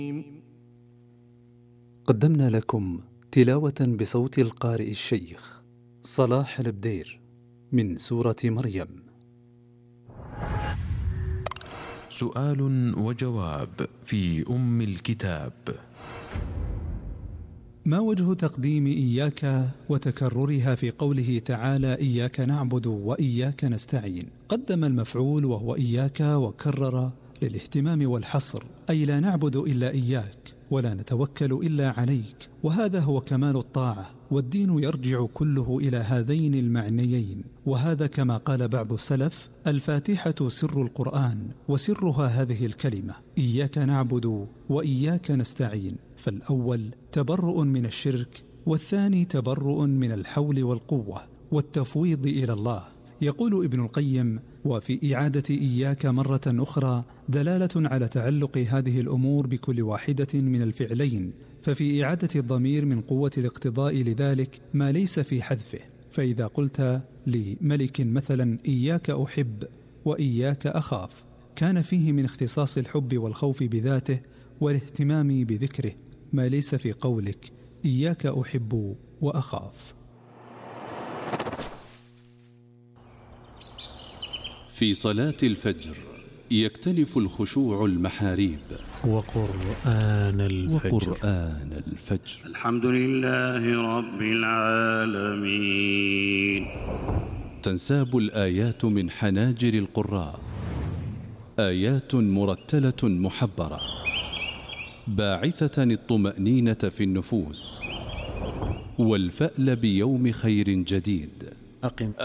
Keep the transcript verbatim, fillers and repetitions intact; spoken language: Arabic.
قدمنا لكم تلاوة بصوت القارئ الشيخ صلاح البدير من سورة مريم. سؤال وجواب في أم الكتاب. ما وجه تقديم إياك وتكررها في قوله تعالى إياك نعبد وإياك نستعين؟ قدم المفعول وهو إياك وكرر للاهتمام والحصر، أي لا نعبد إلا إياك ولا نتوكل إلا عليك، وهذا هو كمال الطاعة، والدين يرجع كله إلى هذين المعنيين. وهذا كما قال بعض السلف: الفاتحة سر القرآن وسرها هذه الكلمة إياك نعبد وإياك نستعين، فالأول تبرؤ من الشرك، والثاني تبرؤ من الحول والقوة والتفويض إلى الله. يقول ابن القيم: وفي إعادة إياك مرة أخرى دلالة على تعلق هذه الأمور بكل واحدة من الفعلين، ففي إعادة الضمير من قوة الاقتضاء لذلك ما ليس في حذفه. فإذا قلت لملك مثلا إياك أحب وإياك أخاف، كان فيه من اختصاص الحب والخوف بذاته والاهتمام بذكره ما ليس في قولك إياك أحب وأخاف. في صلاة الفجر يكتنف الخشوع المحاريب. وقرآن الفجر, وقرآن الفجر. الحمد لله رب العالمين. تنساب الآيات من حناجر القراء، آيات مرتلة محبرة باعثة الطمأنينة في النفوس والفأل بيوم خير جديد. أقم